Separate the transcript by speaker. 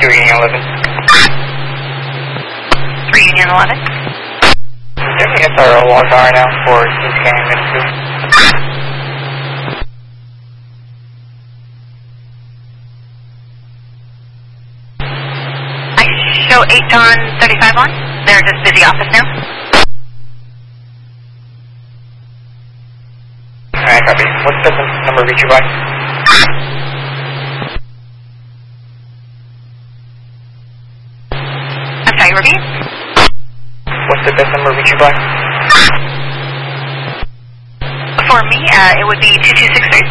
Speaker 1: Union 11.
Speaker 2: 3 Union 11.
Speaker 1: Give me SRO log R now for C-scanning ministry.
Speaker 2: I show 8 Dawn 35 on. They're just busy office now.
Speaker 1: Alright, copy. What's the number reach you by?
Speaker 2: I'm sorry, repeat?
Speaker 1: What's the best number reach you by?
Speaker 2: For me, it would be 2263.